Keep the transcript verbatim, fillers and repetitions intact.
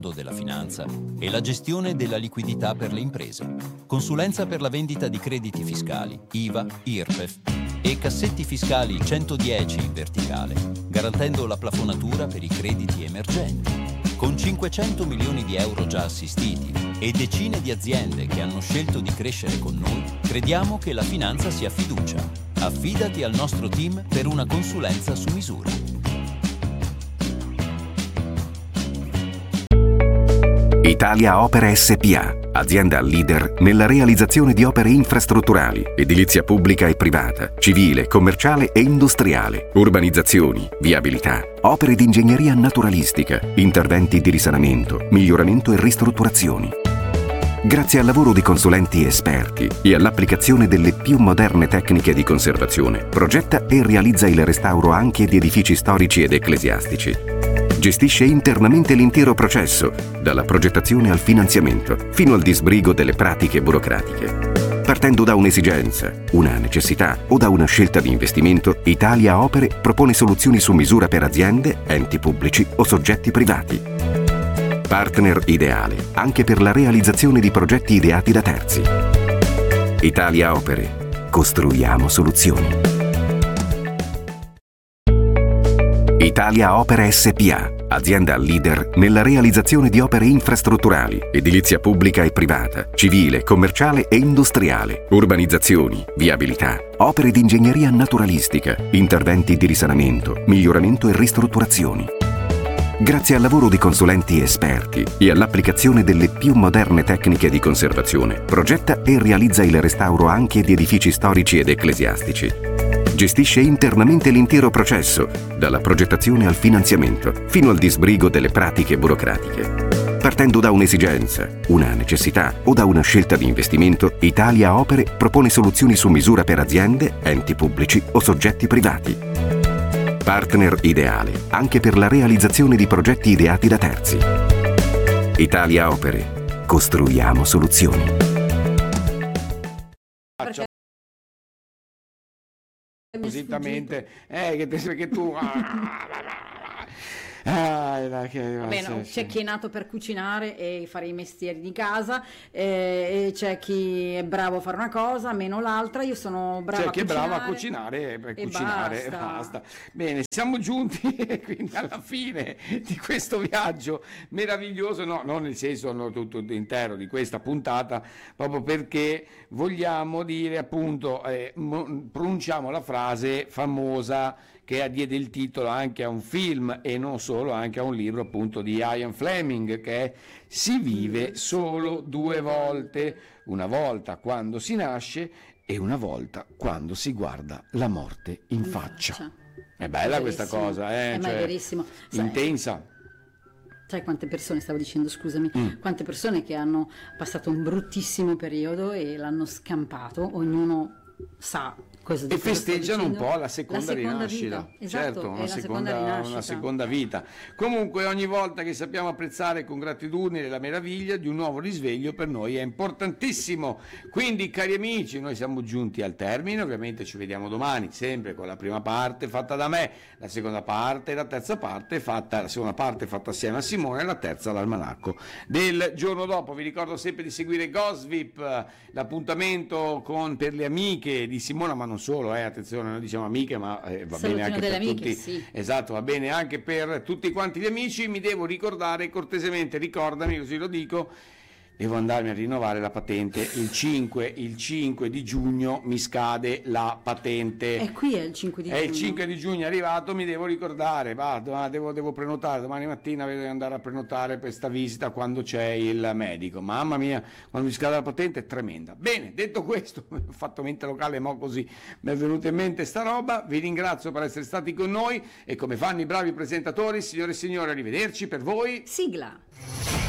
della finanza e la gestione della liquidità per le imprese, consulenza per la vendita di crediti fiscali, I V A, I R P E F e cassetti fiscali centodieci in verticale, garantendo la plafonatura per i crediti emergenti. Con cinquecento milioni di euro già assistiti e decine di aziende che hanno scelto di crescere con noi, crediamo che la finanza sia fiducia. Affidati al nostro team per una consulenza su misura. Italia Opere S P A, azienda leader nella realizzazione di opere infrastrutturali, edilizia pubblica e privata, civile, commerciale e industriale, urbanizzazioni, viabilità, opere di ingegneria naturalistica, interventi di risanamento, miglioramento e ristrutturazioni. Grazie al lavoro di consulenti esperti e all'applicazione delle più moderne tecniche di conservazione, progetta e realizza il restauro anche di edifici storici ed ecclesiastici. Gestisce internamente l'intero processo, dalla progettazione al finanziamento, fino al disbrigo delle pratiche burocratiche. Partendo da un'esigenza, una necessità o da una scelta di investimento, Italia Opere propone soluzioni su misura per aziende, enti pubblici o soggetti privati. Partner ideale anche per la realizzazione di progetti ideati da terzi. Italia Opere. Costruiamo soluzioni. Italia Opere S P A, azienda leader nella realizzazione di opere infrastrutturali, edilizia pubblica e privata, civile, commerciale e industriale, urbanizzazioni, viabilità, opere di ingegneria naturalistica, interventi di risanamento, miglioramento e ristrutturazioni. Grazie al lavoro di consulenti esperti e all'applicazione delle più moderne tecniche di conservazione, progetta e realizza il restauro anche di edifici storici ed ecclesiastici. Gestisce internamente l'intero processo, dalla progettazione al finanziamento, fino al disbrigo delle pratiche burocratiche. Partendo da un'esigenza, una necessità o da una scelta di investimento, Italia Opere propone soluzioni su misura per aziende, enti pubblici o soggetti privati. Partner ideale anche per la realizzazione di progetti ideati da terzi. Italia Opere. Costruiamo soluzioni. Cositamente, eh, che, te, che tu... Ah, la, che, Vabbè, no, sì, c'è sì. chi è nato per cucinare e fare i mestieri di casa, eh, e c'è chi è bravo a fare una cosa, meno l'altra. Io sono brava C'è a chi è cucinare. bravo a cucinare per e cucinare basta. basta. Bene, siamo giunti quindi alla fine di questo viaggio meraviglioso, no, non nel senso no, tutto intero di questa puntata, proprio perché vogliamo dire appunto, eh, pronunciamo la frase famosa che diede il titolo anche a un film e non solo, anche a un libro appunto di Ian Fleming, che è Si vive solo due volte, una volta quando si nasce e una volta quando si guarda la morte in faccia. È bella È questa verissimo. cosa, eh? Eh, ma cioè, è verissimo. Sai, intensa. sai quante persone, stavo dicendo, scusami, Mm. quante persone che hanno passato un bruttissimo periodo e l'hanno scampato, ognuno sa cosa di E cosa sto festeggiano un dicendo. po' la seconda, La seconda rinascita, vita. Esatto, certo, è una la seconda, seconda rinascita. una seconda vita. Comunque ogni volta che sappiamo apprezzare con gratitudine la meraviglia di un nuovo risveglio per noi è importantissimo. Quindi cari amici, noi siamo giunti al termine, ovviamente ci vediamo domani, sempre con la prima parte fatta da me, la seconda parte e la terza parte fatta, la seconda parte fatta assieme a Simone e la terza l'almanacco del giorno dopo. Vi ricordo sempre di seguire Gossip, l'appuntamento con, per le amiche di Simona, ma non solo, eh, attenzione, noi diciamo amiche, ma eh, va Salutino bene anche delle per amiche, tutti, sì. esatto, va bene anche per tutti quanti gli amici. Mi devo ricordare cortesemente, ricordami così lo dico, devo andarmi a rinnovare la patente il cinque, il cinque di giugno mi scade la patente. E qui è il cinque di È giugno. il cinque di giugno è arrivato, mi devo ricordare, vado, ah, devo, devo prenotare, domani mattina devo andare a prenotare per questa visita quando c'è il medico. Mamma mia, quando mi scade la patente è tremenda. Bene, detto questo, ho fatto mente locale, mo così mi è venuta in mente sta roba, vi ringrazio per essere stati con noi e come fanno i bravi presentatori, signore e signori, arrivederci per voi. Sigla.